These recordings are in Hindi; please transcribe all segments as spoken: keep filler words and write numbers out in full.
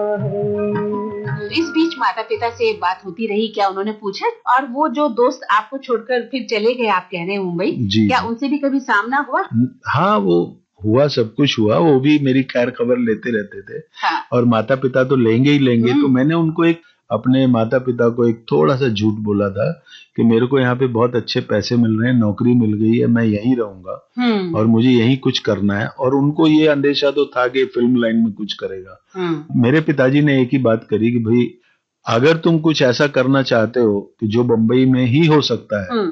इस बीच माता पिता से बात होती रही, क्या उन्होंने पूछा? और वो जो दोस्त आपको छोड़कर फिर चले गए, आप कह रहे हैं मुंबई, क्या उनसे भी कभी सामना हुआ? हाँ, वो हुआ, सब कुछ हुआ। वो भी मेरी खैर खबर लेते रहते थे। हाँ। और माता पिता तो लेंगे ही लेंगे। तो मैंने उनको एक अपने माता पिता को एक थोड़ा सा झूठ बोला था कि मेरे को यहाँ पे बहुत अच्छे पैसे मिल रहे हैं, नौकरी मिल गई है, मैं यहीं रहूंगा और मुझे यहीं कुछ करना है। और उनको ये अंदेशा तो था कि फिल्म लाइन में कुछ करेगा। मेरे पिताजी ने एक ही बात करी कि भाई अगर तुम कुछ ऐसा करना चाहते हो कि जो बम्बई में ही हो सकता है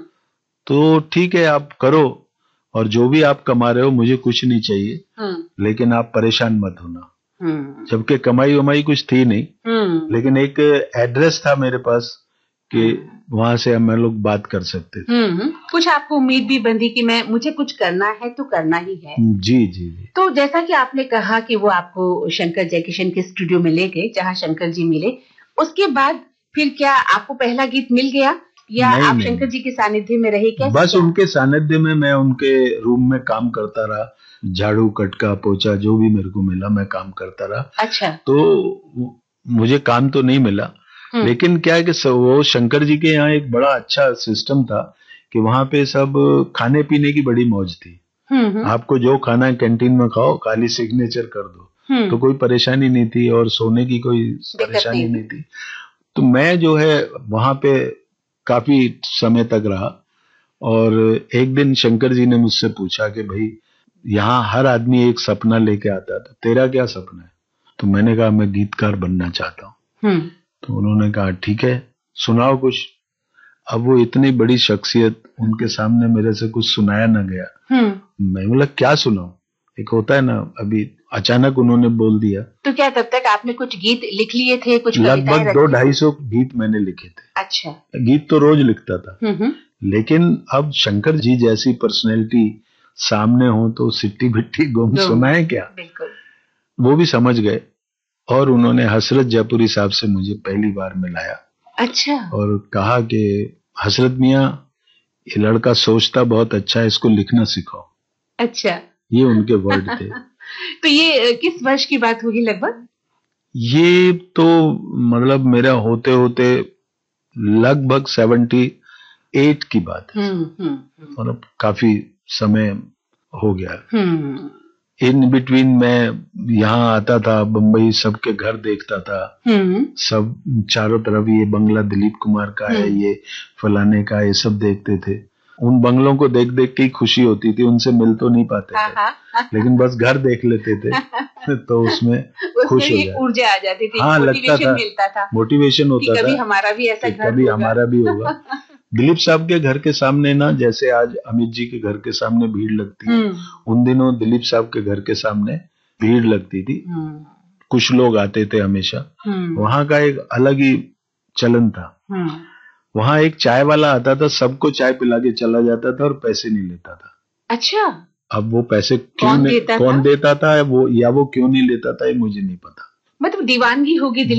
तो ठीक है, आप करो, और जो भी आप कमा रहे हो मुझे कुछ नहीं चाहिए, लेकिन आप परेशान मत होना। जबकि कमाई वमाई कुछ थी नहीं, लेकिन एक एड्रेस था मेरे पास कि वहां से हम लोग बात कर सकते थे। कुछ आपको उम्मीद भी बंधी कि मैं मुझे कुछ करना है तो करना ही है। जी जी जी। तो जैसा कि आपने कहा कि वो आपको शंकर जयकिशन के स्टूडियो में ले गए जहाँ शंकर जी मिले, उसके बाद फिर क्या आपको पहला गीत मिल गया या नहीं, आप नहीं, शंकर जी के सानिध्य में रहे? कैसे? बस उनके सानिध्य में मैं उनके रूम में काम करता रहा, झाड़ू कटका पोछा जो भी मेरे को मिला मैं काम करता रहा। अच्छा। तो मुझे काम तो नहीं मिला, लेकिन क्या है कि वो शंकर जी के यहाँ एक बड़ा अच्छा सिस्टम था कि वहां पे सब खाने पीने की बड़ी मौज थी। आपको जो खाना है कैंटीन में खाओ, खाली सिग्नेचर कर दो, तो कोई परेशानी नहीं थी और सोने की कोई परेशानी नहीं थी। तो मैं जो है वहां पे काफी समय तक रहा और एक दिन शंकर जी ने मुझसे पूछा कि भाई यहाँ हर आदमी एक सपना लेके आता है, तो तेरा क्या सपना है? तो मैंने कहा मैं गीतकार बनना चाहता हूँ। तो उन्होंने कहा ठीक है, सुनाओ कुछ। अब वो इतनी बड़ी शख्सियत, उनके सामने मेरे से कुछ सुनाया ना गया। मैं बोला क्या सुनाऊं? एक होता है ना, अभी अचानक उन्होंने बोल दिया। तो क्या तब तक आपने कुछ गीत लिख लिए थे? कुछ लगभग दो ढाई सौ गीत मैंने लिखे थे। अच्छा। गीत तो रोज लिखता था, लेकिन अब शंकर जी जैसी पर्सनैलिटी सामने हो तो सिट्टी बिट्टी गुम सुनाए क्या? बिल्कुल। वो भी समझ गए और उन्होंने हसरत जयपुरी साहब से मुझे पहली बार मिलाया। अच्छा। और कहा कि हसरत मियां, ये लड़का सोचता बहुत अच्छा है, इसको लिखना सिखाओ। अच्छा। ये उनके वर्ड थे। तो ये किस वर्ष की बात होगी लगभग? ये तो मतलब मेरा होते होते लगभग सेवेंटी एट की बात है। मतलब काफी समय हो गया। इन बिटवीन मैं यहाँ आता था, बम्बई सबके घर देखता था, सब चारों तरफ ये बंगला दिलीप कुमार का है, ये फलाने का, ये सब देखते थे। उन बंगलों को देख देख के खुशी होती थी, उनसे मिल तो नहीं पाते थे, लेकिन बस घर देख लेते थे तो उसमें खुश हो जाए, ऊर्जा आ जाती थी। हाँ, लगता था, मिलता था, मोटिवेशन होता था, कभी हमारा भी ऐसा घर कभी हमारा भी होगा। दिलीप साहब के घर के सामने ना, जैसे आज अमित जी के घर के सामने भीड़ लगती है, उन दिनों दिलीप साहब के घर के सामने भीड़ लगती थी। कुछ लोग आते थे हमेशा। वहां का एक अलग ही चलन था। वहां एक चाय वाला आता था, सबको चाय पिला के चला जाता था और पैसे नहीं लेता था। अच्छा। अब वो पैसे क्यों कौन नहीं, देता कौन था? देता था वो, या वो क्यों नहीं लेता था, ये मुझे नहीं पता। मतलब दीवानगी होगी